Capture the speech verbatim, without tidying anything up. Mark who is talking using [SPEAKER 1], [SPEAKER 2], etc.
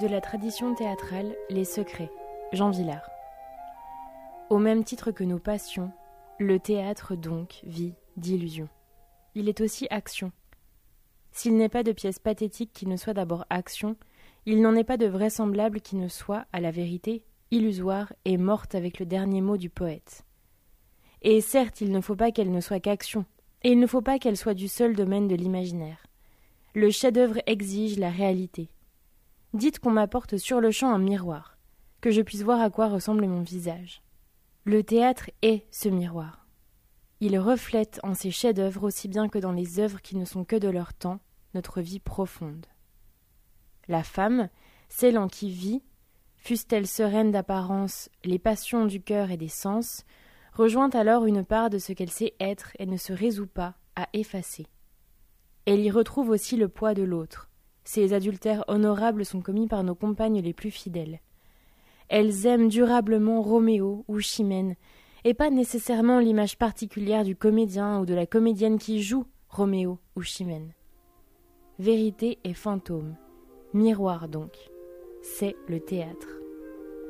[SPEAKER 1] De la tradition théâtrale, les secrets, Jean Vilar. Au même titre que nos passions, le théâtre donc vit d'illusions. Il est aussi action. S'il n'est pas de pièce pathétique qui ne soit d'abord action, il n'en est pas de vraisemblable qui ne soit, à la vérité, illusoire et morte avec le dernier mot du poète. Et certes, il ne faut pas qu'elle ne soit qu'action, et il ne faut pas qu'elle soit du seul domaine de l'imaginaire. Le chef-d'œuvre exige la réalité. Dites qu'on m'apporte sur-le-champ un miroir, que je puisse voir à quoi ressemble mon visage. Le théâtre est ce miroir. Il reflète en ses chefs-d'œuvre aussi bien que dans les œuvres qui ne sont que de leur temps, notre vie profonde. La femme, celle en qui vit, fussent-elles sereines d'apparence, les passions du cœur et des sens, rejoint alors une part de ce qu'elle sait être et ne se résout pas à effacer. Elle y retrouve aussi le poids de l'autre. Ces adultères honorables sont commis par nos compagnes les plus fidèles. Elles aiment durablement Roméo ou Chimène, et pas nécessairement l'image particulière du comédien ou de la comédienne qui joue Roméo ou Chimène. Vérité et fantôme, miroir donc, c'est le théâtre.